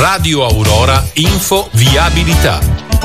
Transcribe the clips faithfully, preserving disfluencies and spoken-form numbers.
Radio Aurora Info Viabilità.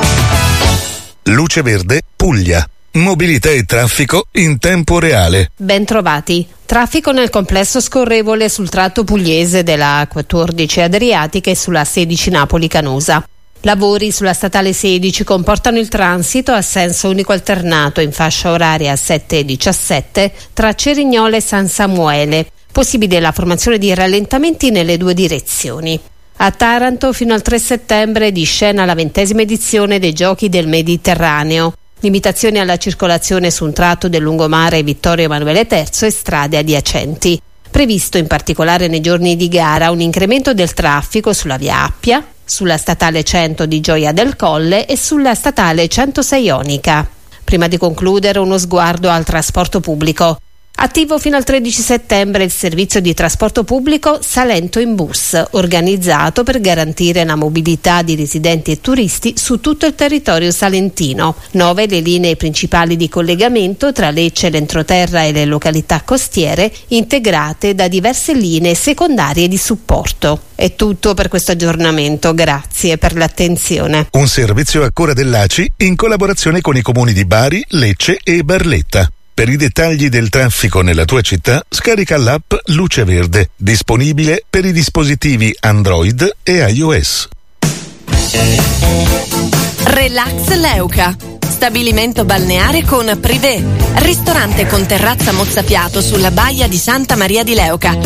Luce Verde Puglia. Mobilità e traffico in tempo reale. Ben trovati. Traffico nel complesso scorrevole sul tratto pugliese della quattordici Adriatica e sulla sedici Napoli-Canosa. Lavori sulla statale sedici comportano il transito a senso unico alternato in fascia oraria sette e diciassette tra Cerignola e San Samuele. Possibile la formazione di rallentamenti nelle due direzioni. A Taranto fino al tre settembre di scena la ventesima edizione dei Giochi del Mediterraneo. Limitazioni alla circolazione su un tratto del lungomare Vittorio Emanuele terzo e strade adiacenti. Previsto in particolare nei giorni di gara un incremento del traffico sulla via Appia, sulla statale cento di Gioia del Colle e sulla statale centosei Ionica. Prima di concludere, uno sguardo al trasporto pubblico. Attivo fino al tredici settembre il servizio di trasporto pubblico Salento in Bus, organizzato per garantire la mobilità di residenti e turisti su tutto il territorio salentino. Nove le linee principali di collegamento tra Lecce, l'entroterra e le località costiere, integrate da diverse linee secondarie di supporto. È tutto per questo aggiornamento, grazie per l'attenzione. Un servizio a cura dell'A C I in collaborazione con i comuni di Bari, Lecce e Barletta. Per i dettagli del traffico nella tua città, scarica l'app Luce Verde, disponibile per i dispositivi Android e iOS. Relax Leuca. Stabilimento balneare con privé. Ristorante con terrazza mozzafiato sulla baia di Santa Maria di Leuca.